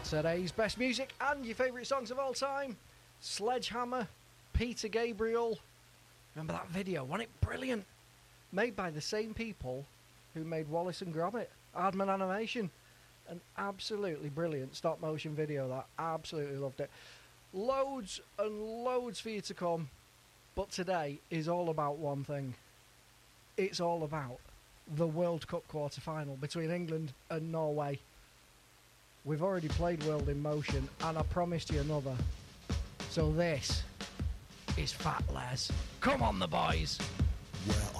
Today's best music and your favourite songs of all time. Sledgehammer, Peter Gabriel. Remember that video? Wasn't it brilliant? Made by the same people who made Wallace and Gromit. Aardman Animation. An absolutely brilliant stop motion video that. Absolutely loved it. Loads and loads for you to come. But today is all about one thing. It's all about the World Cup quarter-final between England and Norway. We've already played World in Motion, and I promised you another. So this is Fat Les. Come on, the boys! Where